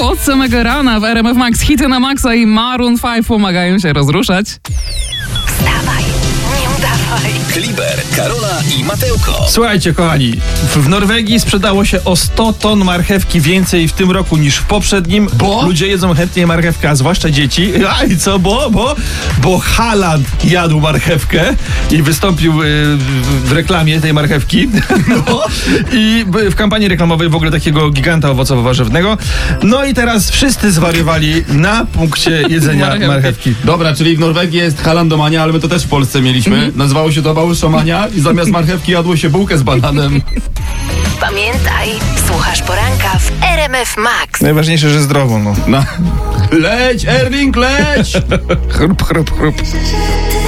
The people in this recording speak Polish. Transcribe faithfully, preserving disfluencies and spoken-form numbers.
od samego rana w R M F Max hity na maksa i Maroon pięć pomagają się rozruszać. Wstawaj, nie udawaj. Kliber, Karola i Mateuko. Słuchajcie, kochani, w, w Norwegii sprzedało się o sto ton marchewki więcej w tym roku niż w poprzednim. Bo? Ludzie jedzą chętnie marchewkę, a zwłaszcza dzieci. A i co, bo? Bo, bo Haaland jadł marchewkę i wystąpił y, w, w reklamie tej marchewki. No. I w kampanii reklamowej w ogóle takiego giganta owocowo-warzywnego. No i teraz wszyscy zwariowali na punkcie jedzenia Marchewki. marchewki. Dobra, czyli w Norwegii jest halandomania, ale my to też w Polsce mieliśmy. Mhm. Nazywało się to bałyszomania i zamiast marchewki jadło się bułkę z bananem. Pamiętaj, słuchasz poranka w R M F Max. Najważniejsze, że zdrowo, no. No. Leć, Erling, leć! Chrup, chrup, chrup.